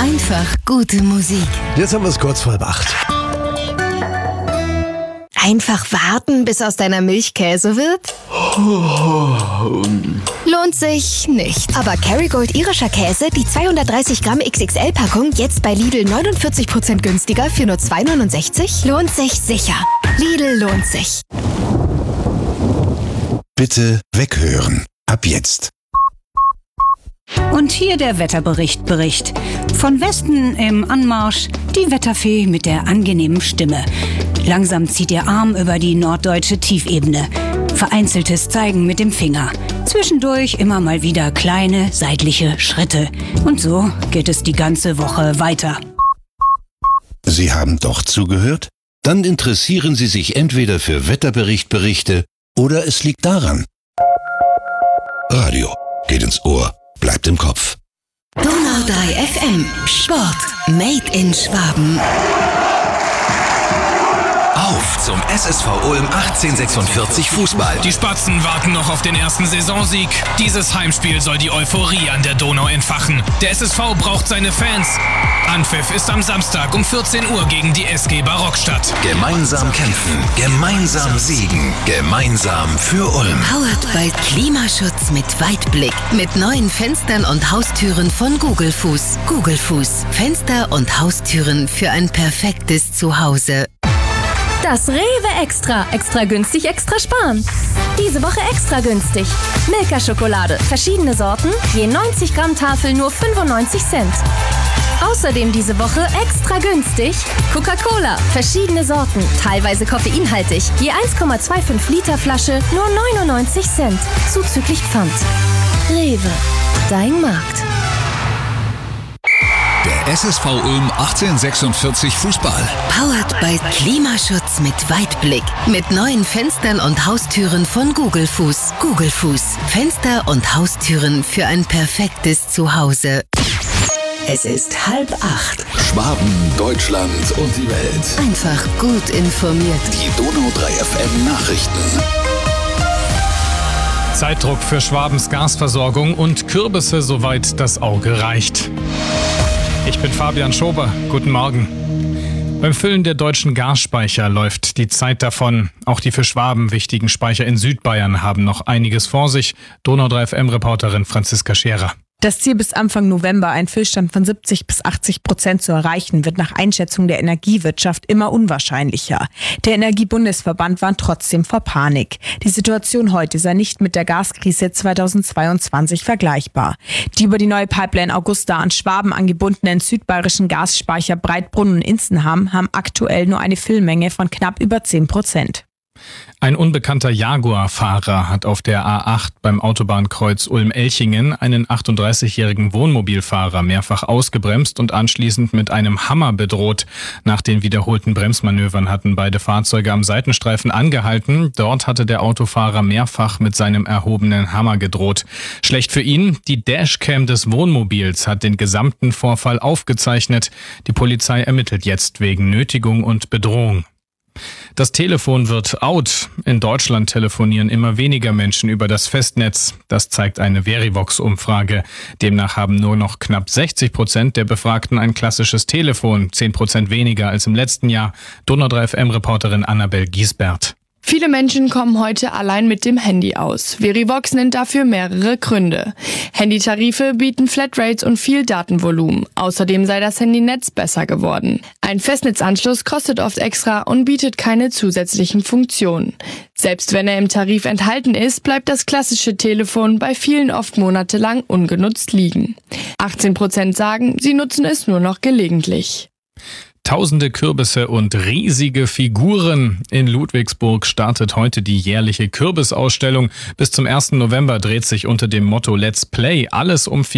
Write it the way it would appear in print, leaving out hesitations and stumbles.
Einfach gute Musik. Jetzt haben wir es kurz vor 8. Einfach warten, bis aus deiner Milch Käse wird? Lohnt sich nicht. Aber Kerrygold irischer Käse, die 230 Gramm XXL-Packung, jetzt bei Lidl 49% günstiger für nur 2,69? Lohnt sich sicher. Lidl lohnt sich. Bitte weghören. Ab jetzt. Und hier der Wetterbericht. Von Westen im Anmarsch die Wetterfee mit der angenehmen Stimme. Langsam zieht ihr Arm über die norddeutsche Tiefebene. Vereinzeltes Zeigen mit dem Finger. Zwischendurch immer mal wieder kleine seitliche Schritte. Und so geht es die ganze Woche weiter. Sie haben doch zugehört? Dann interessieren Sie sich entweder für Wetterberichte oder es liegt daran. Radio geht ins Ohr, bleibt im Kopf. Donau 3 FM. Sport. Made in Schwaben. Auf zum SSV Ulm 1846 Fußball. Die Spatzen warten noch auf den ersten Saisonsieg. Dieses Heimspiel soll die Euphorie an der Donau entfachen. Der SSV braucht seine Fans. Anpfiff ist am Samstag um 14 Uhr gegen die SG Barockstadt. Gemeinsam kämpfen, gemeinsam siegen, gemeinsam für Ulm. Powered by Klimaschutz mit Weitblick. Mit neuen Fenstern und Haustüren von Gugelfuß. Gugelfuß. Fenster und Haustüren für ein perfektes Zuhause. Das Rewe Extra. Extra günstig, extra sparen. Diese Woche extra günstig. Milka-Schokolade. Verschiedene Sorten. Je 90 Gramm Tafel nur 95 Cent. Außerdem diese Woche extra günstig. Coca-Cola. Verschiedene Sorten. Teilweise koffeinhaltig. Je 1,25 Liter Flasche nur 99 Cent. Zuzüglich Pfand. Rewe. Dein Markt. Der SSV Ulm 1846 Fußball. Powered by Klimaschutz mit Weitblick. Mit neuen Fenstern und Haustüren von Gugelfuß. Gugelfuß. Fenster und Haustüren für ein perfektes Zuhause. Es ist 7:30. Schwaben, Deutschland und die Welt. Einfach gut informiert. Die Donau 3 FM Nachrichten. Zeitdruck für Schwabens Gasversorgung und Kürbisse, soweit das Auge reicht. Ich bin Fabian Schober. Guten Morgen. Beim Füllen der deutschen Gasspeicher läuft die Zeit davon. Auch die für Schwaben wichtigen Speicher in Südbayern haben noch einiges vor sich. Donau 3 FM-Reporterin Franziska Scherer. Das Ziel, bis Anfang November einen Füllstand von 70-80% zu erreichen, wird nach Einschätzung der Energiewirtschaft immer unwahrscheinlicher. Der Energiebundesverband warnt trotzdem vor Panik. Die Situation heute sei nicht mit der Gaskrise 2022 vergleichbar. Die über die neue Pipeline Augusta an Schwaben angebundenen südbayerischen Gasspeicher Breitbrunn und Inzenham haben aktuell nur eine Füllmenge von knapp über 10%. Ein unbekannter Jaguar-Fahrer hat auf der A8 beim Autobahnkreuz Ulm-Elchingen einen 38-jährigen Wohnmobilfahrer mehrfach ausgebremst und anschließend mit einem Hammer bedroht. Nach den wiederholten Bremsmanövern hatten beide Fahrzeuge am Seitenstreifen angehalten. Dort hatte der Autofahrer mehrfach mit seinem erhobenen Hammer gedroht. Schlecht für ihn, die Dashcam des Wohnmobils hat den gesamten Vorfall aufgezeichnet. Die Polizei ermittelt jetzt wegen Nötigung und Bedrohung. Das Telefon wird out. In Deutschland telefonieren immer weniger Menschen über das Festnetz. Das zeigt eine Verivox-Umfrage. Demnach haben nur noch knapp 60% der Befragten ein klassisches Telefon, 10% weniger als im letzten Jahr. Donau 3 FM-Reporterin Annabel Giesbert. Viele Menschen kommen heute allein mit dem Handy aus. Verivox nennt dafür mehrere Gründe. Handytarife bieten Flatrates und viel Datenvolumen. Außerdem sei das Handynetz besser geworden. Ein Festnetzanschluss kostet oft extra und bietet keine zusätzlichen Funktionen. Selbst wenn er im Tarif enthalten ist, bleibt das klassische Telefon bei vielen oft monatelang ungenutzt liegen. 18% sagen, sie nutzen es nur noch gelegentlich. Tausende Kürbisse und riesige Figuren. In Ludwigsburg startet heute die jährliche Kürbisausstellung. Bis zum 1. November dreht sich unter dem Motto Let's Play alles um